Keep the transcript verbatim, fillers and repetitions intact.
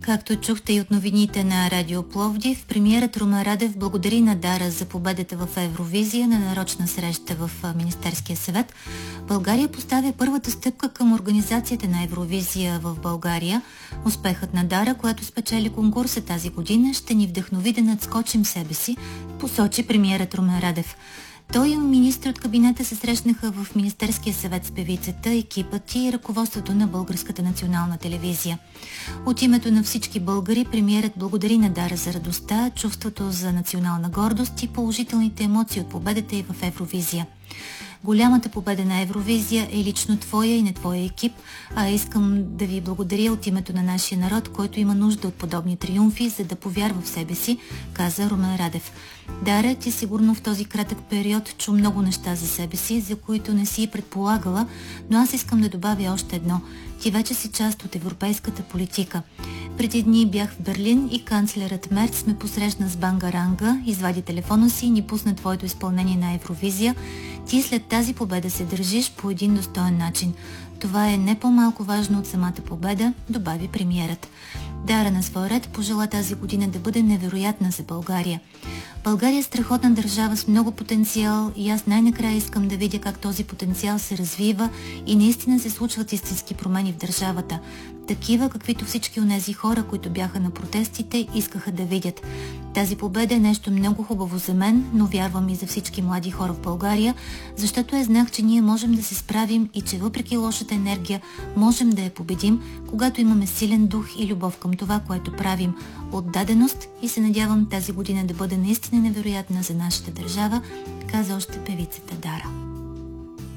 Както чухте и от новините на Радио Пловдив, премиерът Румен Радев благодари на Дара за победата в Евровизия на нарочна среща в Министерския съвет. България поставя първата стъпка към организацията на Евровизия в България. Успехът на Дара, която спечели конкурса тази година, ще ни вдъхнови да надскочим себе си, посочи премиерът Румен Радев. Той и министри от кабинета се срещнаха в Министерския съвет с певицата, екипът и ръководството на Българската национална телевизия. От името на всички българи премиерът благодари на Дара за радостта, чувството за национална гордост и положителните емоции от победата и в Евровизия. Голямата победа на Евровизия е лично твоя и не твоя екип, а искам да ви благодаря от името на нашия народ, който има нужда от подобни триумфи, за да повярва в себе си, каза Румен Радев. Дара, ти сигурно в този кратък период чу много неща за себе си, за които не си и предполагала, но аз искам да добавя още едно. Ти вече си част от европейската политика. Преди дни бях в Берлин и канцлерът Мерц ме посрещна с бангаранга, извади телефона си и ни пусна твоето изпълнение на Евровизия. Ти след тази победа се държиш по един достоен начин. Това е не по-малко важно от самата победа, добави премиерът. Дара на своя ред пожела тази година да бъде невероятна за България. България е страхотна държава с много потенциал и аз най-накрая искам да видя как този потенциал се развива и наистина се случват истински промени в държавата. Такива, каквито всички онези хора, които бяха на протестите, искаха да видят. Тази победа е нещо много хубаво за мен, но вярвам и за всички млади хора в България, защото е знак, че ние можем да се справим и че въпреки лошата енергия можем да я победим, когато имаме силен дух и любов към това, което правим, отдаденост, и се надявам тази година да бъде наистина невероятна за нашата държава, каза още певицата Дара.